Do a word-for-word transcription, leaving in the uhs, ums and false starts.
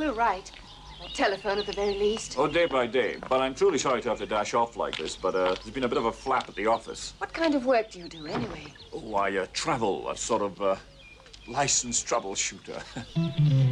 We'll write. Or telephone at the very least. Oh, day by day. But I'm truly sorry to have to dash off like this, but uh, there's been a bit of a flap at the office. What kind of work do you do, anyway? Oh, I uh, travel, a sort of uh, licensed troubleshooter.